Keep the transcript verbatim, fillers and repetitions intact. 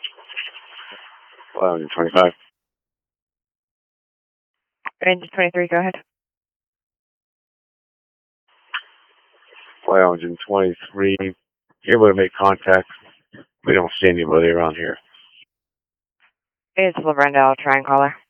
Well, twenty-five. Engine twenty-three, go ahead. Well, engine twenty-three. You're able to make contact. We don't see anybody around here. It's Lavendale, try and caller.